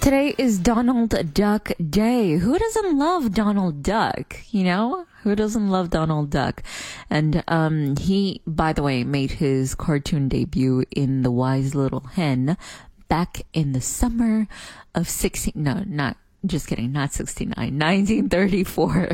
Today is Donald Duck Day. Who doesn't love Donald Duck? You know, who doesn't love Donald Duck? And he, by the way, made his cartoon debut in The Wise Little Hen back in the summer of 1934.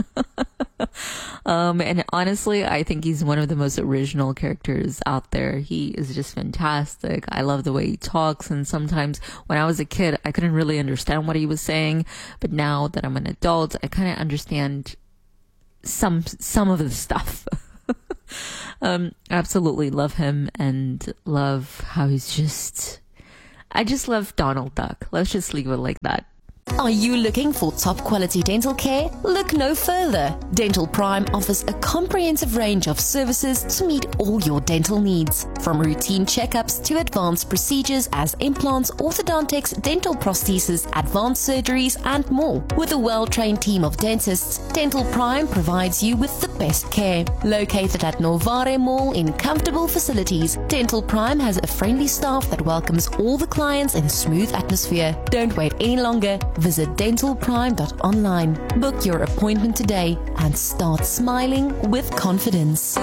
And honestly, I think he's one of the most original characters out there. He is just fantastic. I love the way he talks. And sometimes when I was a kid, I couldn't really understand what he was saying. But now that I'm an adult, I kind of understand some of the stuff. Absolutely love him and love how I just love Donald Duck. Let's just leave it like that. Are you looking for top quality dental care? Look no further. Dental Prime offers a comprehensive range of services to meet all your dental needs. From routine checkups to advanced procedures as implants, orthodontics, dental prosthesis, advanced surgeries, and more. With a well-trained team of dentists, Dental Prime provides you with the best care. Located at Novare Mall in comfortable facilities, Dental Prime has a friendly staff that welcomes all the clients in a smooth atmosphere. Don't wait any longer. Visit dentalprime.online. Book your appointment today and start smiling with confidence.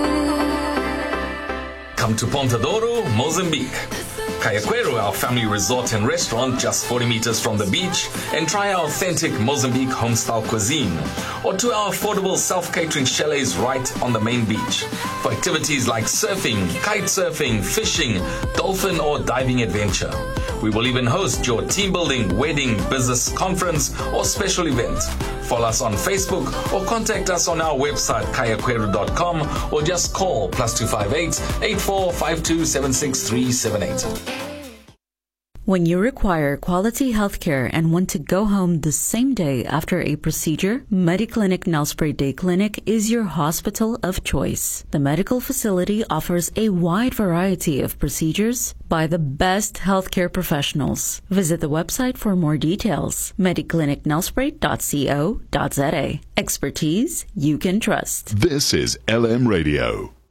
Come to Ponta Douro, Mozambique. Cayaquero, our family resort and restaurant just 40 meters from the beach, and try our authentic Mozambique homestyle cuisine. Or to our affordable self-catering chalets right on the main beach. For activities like surfing, kite surfing, fishing, dolphin or diving adventure. We will even host your team building, wedding, business conference or special event. Follow us on Facebook or contact us on our website cayaquero.com or just call +258 8452 76378. When you require quality healthcare and want to go home the same day after a procedure, Mediclinic Nelspruit Day Clinic is your hospital of choice. The medical facility offers a wide variety of procedures by the best healthcare professionals. Visit the website for more details. mediclinicnelspruit.co.za. Expertise you can trust. This is LM Radio.